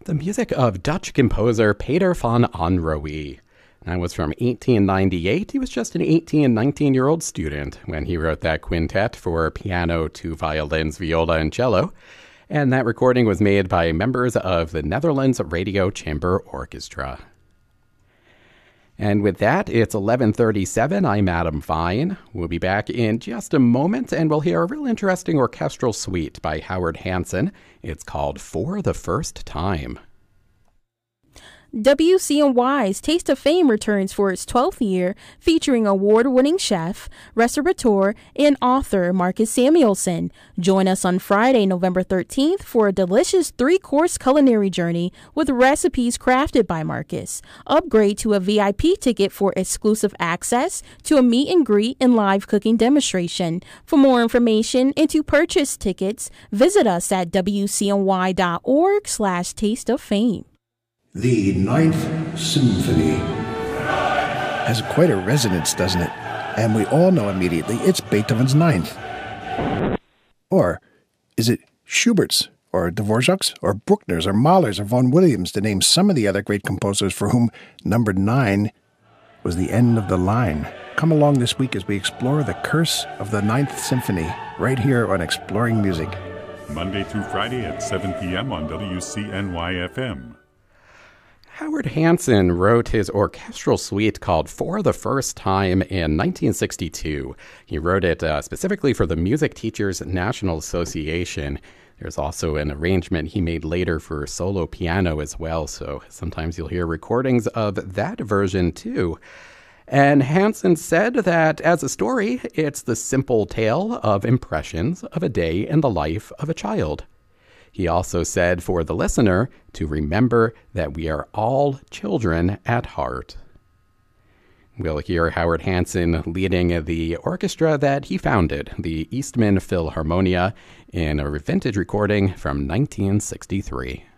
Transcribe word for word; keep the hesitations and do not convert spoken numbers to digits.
The music of Dutch composer Peter van Anrooij. That was from eighteen ninety-eight. He was just an eighteen, nineteen-year-old student when he wrote that quintet for piano, two violins, viola, and cello. And that recording was made by members of the Netherlands Radio Chamber Orchestra. And with that, it's eleven thirty-seven. I'm Adam Fine. We'll be back in just a moment, and we'll hear a real interesting orchestral suite by Howard Hanson. It's called For the First Time. W C N Y's Taste of Fame returns for its twelfth year, featuring award-winning chef, restaurateur, and author Marcus Samuelsson. Join us on Friday, November thirteenth for a delicious three-course culinary journey with recipes crafted by Marcus. Upgrade to a V I P ticket for exclusive access to a meet and greet and live cooking demonstration. For more information and to purchase tickets, visit us at W C N Y dot org slash taste of fame. The Ninth Symphony has quite a resonance, doesn't it? And we all know immediately it's Beethoven's Ninth. Or is it Schubert's, or Dvorak's, or Bruckner's, or Mahler's, or Vaughan Williams, to name some of the other great composers for whom number nine was the end of the line? Come along this week as we explore the curse of the Ninth Symphony, right here on Exploring Music. Monday through Friday at seven p.m. on W C N Y F M. Howard Hanson wrote his orchestral suite called For the First Time in nineteen sixty-two. He wrote it uh, specifically for the Music Teachers National Association. There's also an arrangement he made later for solo piano as well, so sometimes you'll hear recordings of that version too. And Hanson said that as a story, it's the simple tale of impressions of a day in the life of a child. He also said for the listener to remember that we are all children at heart. We'll hear Howard Hanson leading the orchestra that he founded, the Eastman Philharmonia, in a vintage recording from nineteen sixty-three.